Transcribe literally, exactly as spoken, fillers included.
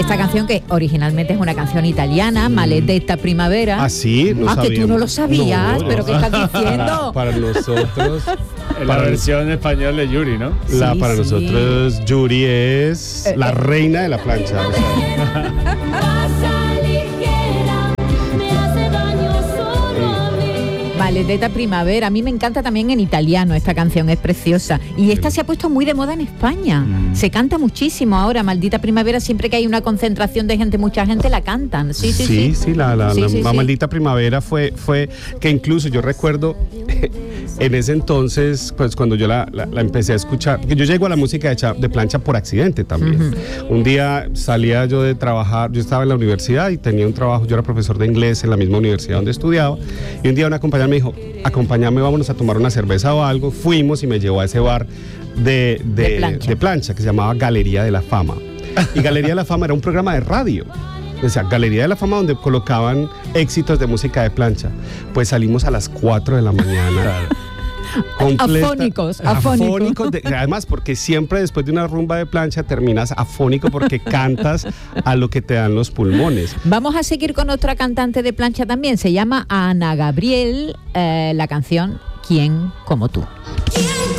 esta canción que originalmente es una canción italiana, mm. Maledetta Primavera. Ah, sí, no Ah, sabíamos. que tú no lo sabías, no, pero ¿qué estás diciendo? Para nosotros... La para versión en español de Yuri, ¿no? La, sí, para sí. nosotros Yuri es eh, la eh. reina de la plancha. O sea. Maledetta Primavera, a mí me encanta también en italiano, esta canción es preciosa. Y esta se ha puesto muy de moda en España. Mm. Se canta muchísimo ahora, Maldita Primavera, siempre que hay una concentración de gente, mucha gente la cantan. Sí, sí, sí. Sí, sí, la, la, sí, la, sí, la sí. Maldita Primavera fue, fue que incluso yo recuerdo en ese entonces, pues cuando yo la, la, la empecé a escuchar, que yo llego a la música de, de plancha por accidente también. Uh-huh. Un día salía yo de trabajar, yo estaba en la universidad y tenía un trabajo, yo era profesor de inglés en la misma universidad donde estudiaba, y un día una compañera me dijo, acompáñame, vámonos a tomar una cerveza o algo. Fuimos y me llevó a ese bar de, de, de, plancha. de plancha que se llamaba Galería de la Fama. Y Galería de la Fama era un programa de radio. O sea, Galería de la Fama donde colocaban éxitos de música de plancha. Pues salimos a las cuatro de la mañana. Completa, afónicos, afónicos. afónicos de, además, porque siempre después de una rumba de plancha terminas afónico porque cantas a lo que te dan los pulmones. Vamos a seguir con otra cantante de plancha también. Se llama Ana Gabriel, eh, la canción ¿Quién como tú?